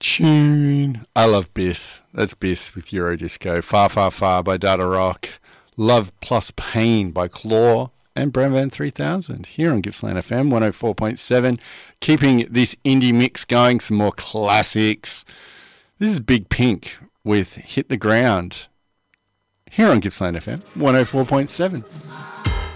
tune. I love Biss. That's Biss with Eurodisco. Far, Far, Far by Data Rock. Love Plus Pain by Claw and Brown Van 3000 here on Gippsland FM 104.7. Keeping this indie mix going, some more classics. This is Big Pink with Hit the Ground here on Gippsland FM 104.7.